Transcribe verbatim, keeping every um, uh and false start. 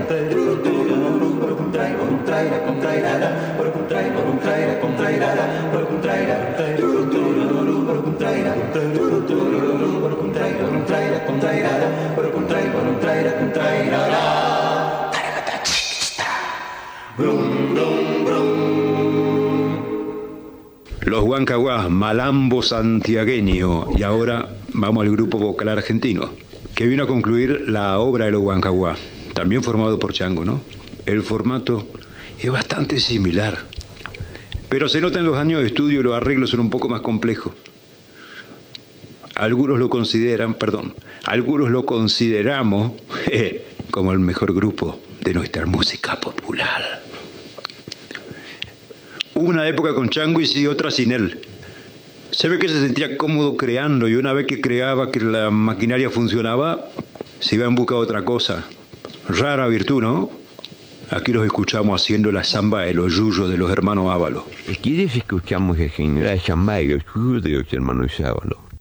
Los Huancahuás, Malambo santiagueño. Y ahora vamos al grupo vocal argentino, que vino a concluir la obra de los Huancahuás, también formado por Chango, ¿no? El formato es bastante similar, pero se nota en los años de estudio los arreglos son un poco más complejos. Algunos lo consideran, perdón, algunos lo consideramos eh, como el mejor grupo de nuestra música popular. Hubo una época con Chango y otra sin él. Se ve que se sentía cómodo creando y una vez que creaba que la maquinaria funcionaba, se iba en busca de otra cosa. Rara virtud, ¿no? Aquí los escuchamos haciendo la samba de los yuyos de los hermanos Ábalos. Aquí les escuchamos haciendo la samba de los yuyos de los hermanos Ábalos.